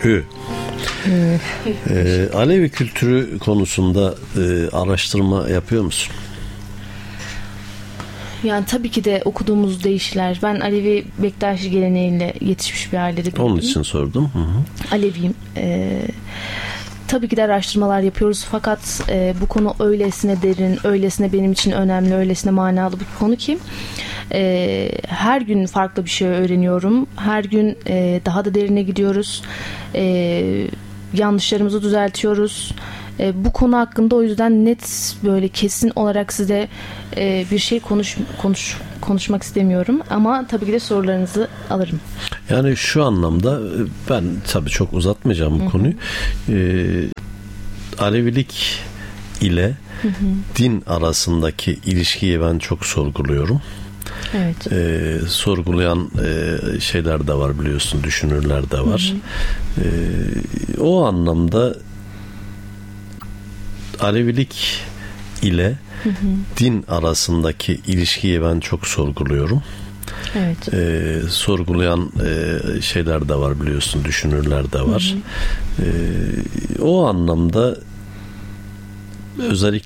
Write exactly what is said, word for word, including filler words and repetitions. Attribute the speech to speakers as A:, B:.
A: Hü. Ee, Alevi kültürü konusunda e, araştırma yapıyor musun?
B: Yani tabii ki de okuduğumuz deyişler. Ben Alevi Bektaşi geleneğiyle yetişmiş bir ailede büyüdüm.
A: Onun için sordum. Hı hı.
B: Aleviyim. Ee, tabii ki de araştırmalar yapıyoruz. Fakat e, bu konu öylesine derin, öylesine benim için önemli, öylesine manalı bir konu ki e, her gün farklı bir şey öğreniyorum. Her gün e, daha da derine gidiyoruz. E, yanlışlarımızı düzeltiyoruz. E, bu konu hakkında o yüzden net, böyle kesin olarak size e, bir şey konuş, konuş konuşmak istemiyorum. Ama tabii ki de sorularınızı alırım.
A: Yani şu anlamda ben tabii çok uzatmayacağım bu Hı-hı. konuyu. Ee, Alevilik ile Hı-hı. din arasındaki ilişkiyi ben çok sorguluyorum.
B: Evet.
A: Ee, sorgulayan e, şeyler de var, biliyorsun, düşünürler de var. Ee, o anlamda Alevilik ile hı hı. din arasındaki ilişkiyi ben çok sorguluyorum.
B: Evet.
A: Ee, sorgulayan e, şeyler de var, biliyorsun, düşünürler de var. Hı hı. Ee, o anlamda özellikle